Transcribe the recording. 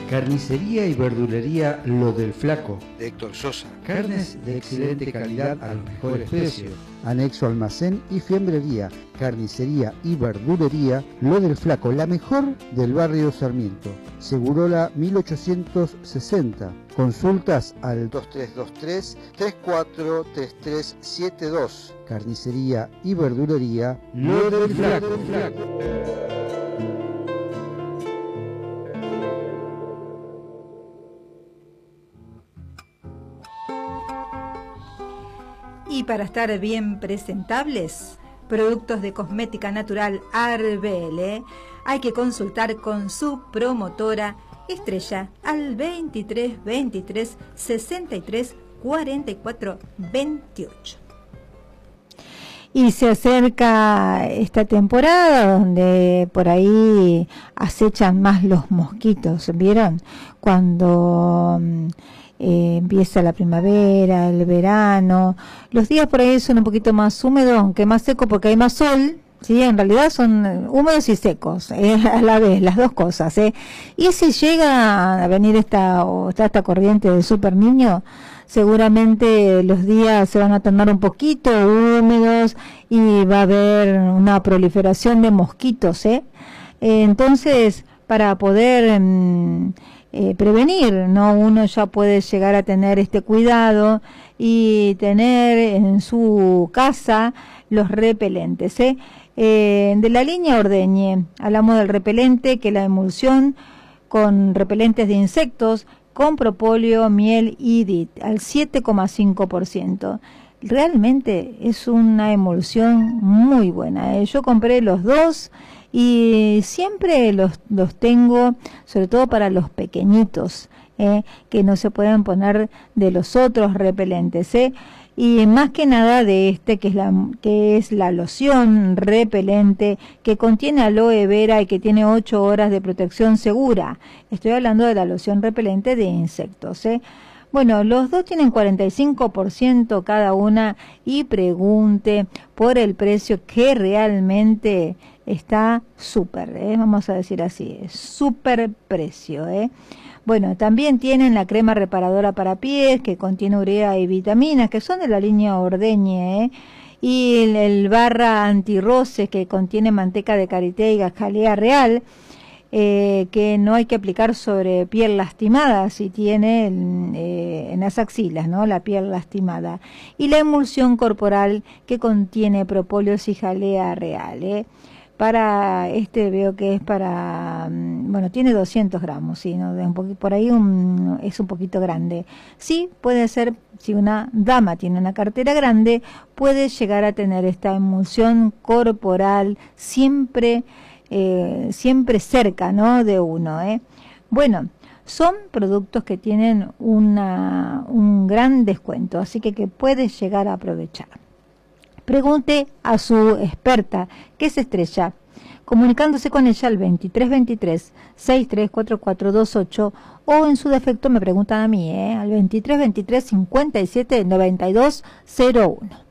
Carnicería y verdulería Lo del Flaco, de Héctor Sosa. carnes de excelente calidad a los mejores precios. Anexo almacén y fiambrería, carnicería y verdulería Lo del Flaco, la mejor del barrio Sarmiento. Segurola 1860. Consultas al 2323-343372. Carnicería y verdulería Lo del Flaco. Y para estar bien presentables, productos de cosmética natural Arbele, hay que consultar con su promotora Estrella al 23 23 63 44 28. Y se acerca esta temporada donde por ahí acechan más los mosquitos, ¿vieron? Cuando empieza la primavera, el verano, los días por ahí son un poquito más húmedos, aunque más seco porque hay más sol, ¿sí? En realidad son húmedos y secos, a la vez, las dos cosas, Y si llega a venir esta corriente del super niño, seguramente los días se van a tornar un poquito húmedos y va a haber una proliferación de mosquitos, Entonces, para poder prevenir, ¿no? Uno ya puede llegar a tener este cuidado y tener en su casa los repelentes, de la línea Ordeñe, hablamos del repelente, que es la emulsión con repelentes de insectos, con propóleo, miel y DIT, al 7,5%. Realmente es una emulsión muy buena. Yo compré los dos y siempre los tengo, sobre todo para los pequeñitos, que no se pueden poner de los otros repelentes, y más que nada de este que es la loción repelente que contiene aloe vera y que tiene 8 horas de protección segura. Estoy hablando de la loción repelente de insectos, Bueno, los dos tienen 45% cada una y pregunte por el precio, que realmente está súper, vamos a decir así, es súper precio, Bueno, también tienen la crema reparadora para pies, que contiene urea y vitaminas, que son de la línea Ordeñe, y el barra antirroces, que contiene manteca de karité y jalea real, que no hay que aplicar sobre piel lastimada si tiene en las axilas, ¿no? La piel lastimada. Y la emulsión corporal, que contiene propóleos y jalea real, Para veo que es para, bueno, tiene 200 gramos, ¿sí? ¿No? Por ahí es un poquito grande. Sí, puede ser, si una dama tiene una cartera grande, puede llegar a tener esta emulsión corporal siempre cerca, ¿no? De uno, Bueno, son productos que tienen un gran descuento, así que puede llegar a aprovechar. Pregunte a su experta, que es Estrella, comunicándose con ella al 2323-634428, o en su defecto me preguntan a mí, al 2323-579201.